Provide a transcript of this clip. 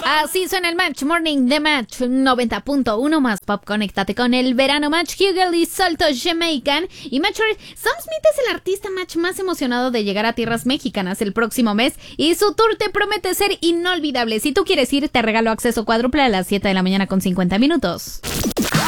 Así suena el Match Morning de Match 90.1 más pop. Conéctate con el verano Match. Hugel y Salto Jamaican. Y Match, Sam Smith es el artista Match más emocionado de llegar a tierras mexicanas el próximo mes. Y su tour te promete ser inolvidable. Si tú quieres ir, te regalo acceso cuádruple a las 7 de la mañana con 50 minutos.